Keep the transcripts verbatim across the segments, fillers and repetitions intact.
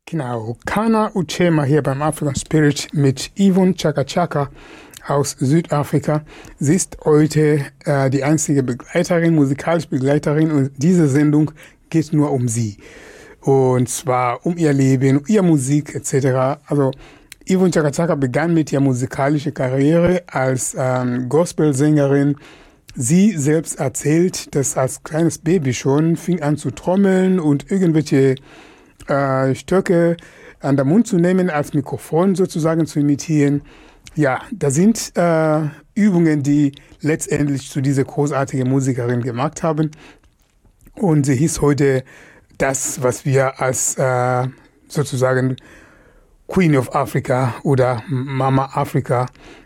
Genau, Kana Uchema hier beim African Spirit mit Yvonne Chaka Chaka aus Südafrika. Sie ist heute äh, die einzige Begleiterin, musikalische Begleiterin, und diese Sendung geht nur um sie. Und zwar um ihr Leben, ihre Musik et cetera. Also Yvonne Chaka Chaka begann mit ihrer musikalischen Karriere als ähm, Gospelsängerin. Sie selbst erzählt, dass als kleines Baby schon fing an zu trommeln und irgendwelche äh, Stöcke an den Mund zu nehmen, als Mikrofon sozusagen zu imitieren. Ja, das sind äh, Übungen, die letztendlich zu dieser großartigen Musikerin gemacht haben. Und sie ist heute das, was wir als äh, sozusagen Queen of Africa oder Mama Africa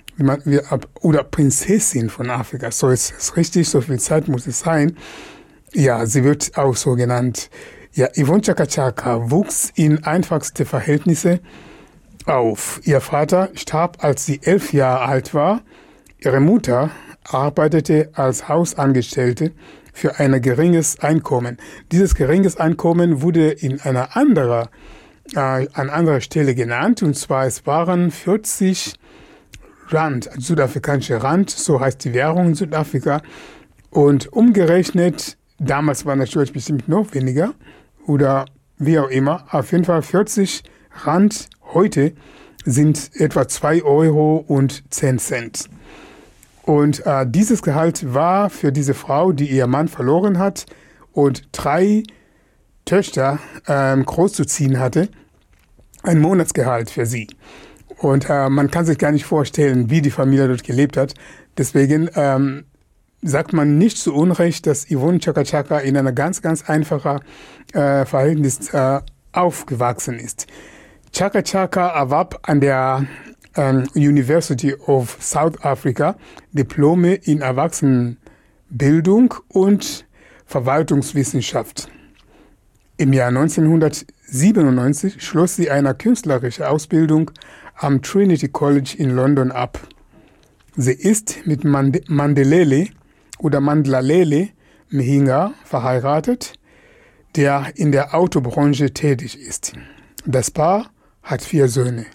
oder Prinzessin von Afrika, so ist es richtig, so viel Zeit muss es sein. Ja, sie wird auch so genannt. Ja, Yvonne Chaka Chaka wuchs in einfachste Verhältnisse auf. Ihr Vater starb, als sie elf Jahre alt war. Ihre Mutter arbeitete als Hausangestellte für ein geringes Einkommen. Dieses geringes Einkommen wurde in einer anderen, äh, an anderer Stelle genannt, und zwar es waren vierzig Rand, südafrikanische Rand, so heißt die Währung in Südafrika. Und umgerechnet, damals war natürlich bestimmt noch weniger oder wie auch immer, auf jeden Fall vierzig Rand heute sind etwa zwei Euro und zehn Cent. Und äh, dieses Gehalt war für diese Frau, die ihr Mann verloren hat und drei Töchter äh, großzuziehen hatte, ein Monatsgehalt für sie. Und äh, man kann sich gar nicht vorstellen, wie die Familie dort gelebt hat. Deswegen ähm, sagt man nicht zu Unrecht, dass Yvonne Chaka Chaka in einer ganz, ganz einfachen äh, Verhältnis äh, aufgewachsen ist. Chaka Chaka erwarb an der ähm, University of South Africa Diplome in Erwachsenenbildung und Verwaltungswissenschaft. Im Jahr neunzehnhundertsiebenundneunzig schloss sie eine künstlerische Ausbildung am Trinity College in London ab. Sie ist mit Mand- Mandelele oder Mandlalele Mhinga verheiratet, der in der Autobranche tätig ist. Das Paar hat vier Söhne.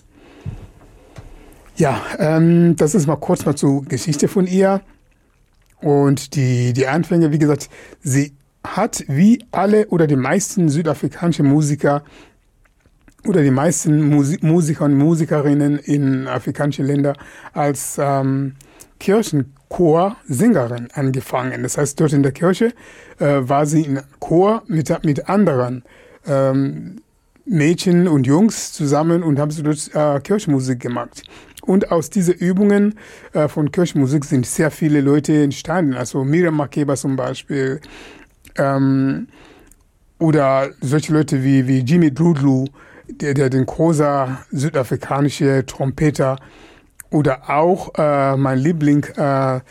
Ja, ähm, das ist mal kurz mal zur Geschichte von ihr. Und die, die Anfänge, wie gesagt, sie hat wie alle oder die meisten südafrikanischen Musiker oder die meisten Musi- Musiker und Musikerinnen in afrikanischen Ländern als ähm, Kirchenchor-Sängerin angefangen. Das heißt, dort in der Kirche äh, war sie in Chor mit, mit anderen ähm, Mädchen und Jungs zusammen und haben sie dort äh, Kirchenmusik gemacht. Und aus diesen Übungen äh, von Kirchenmusik sind sehr viele Leute entstanden. Also Miriam Makeba zum Beispiel ähm, oder solche Leute wie, wie Jimmy Drudlu, der, der den großen südafrikanischen Trompeter, oder auch äh, mein Liebling äh, äh,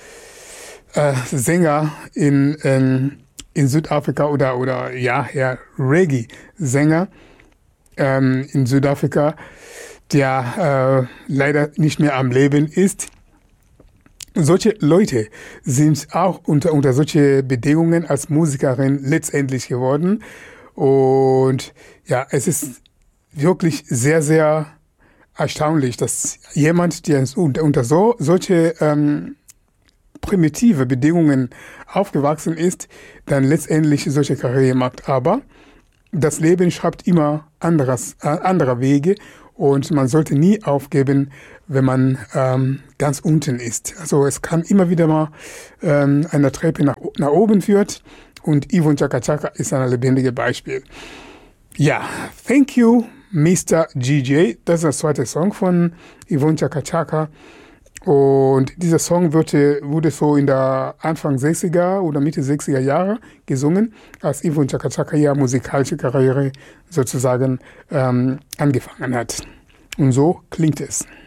Sänger in, in, in Südafrika oder, oder ja, Herr Reggae-Sänger ähm, in Südafrika, der äh, leider nicht mehr am Leben ist. Solche Leute sind auch unter, unter solche Bedingungen als Musikerin letztendlich geworden. Und ja, es ist wirklich sehr, sehr erstaunlich, dass jemand, der unter, unter so, solche ähm, primitive Bedingungen aufgewachsen ist, dann letztendlich solche Karriere macht. Aber das Leben schreibt immer anderes, äh, andere Wege, und man sollte nie aufgeben, wenn man ähm, ganz unten ist. Also es kann immer wieder mal ähm, eine Treppe nach, nach oben führt, und Yvonne Chaka Chaka ist ein lebendiges Beispiel. Ja, thank you, Mister G J. Das ist der zweite Song von Yvonne Chaka Chaka. Und dieser Song wurde, wurde so in der Anfang sechziger oder Mitte sechziger Jahre gesungen, als Yvonne Chaka Chaka ihre musikalische Karriere sozusagen ähm, angefangen hat. Und so klingt es.